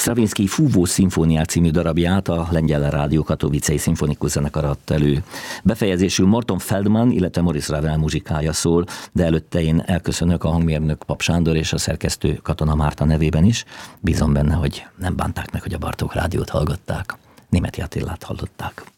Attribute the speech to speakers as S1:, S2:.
S1: Stravinsky Fúvó szimfóniák című darabját a Lengyel Rádió Katowicei Szimfonikus Zenekar adta elő. Befejezésül Morton Feldman, illetve Maurice Ravel muzsikája szól, de előtte én elköszönök a hangmérnök Pap Sándor és a szerkesztő Katona Márta nevében is. Bízom benne, hogy nem bánták meg, hogy a Bartók Rádiót hallgatták. Németi Attilát hallották.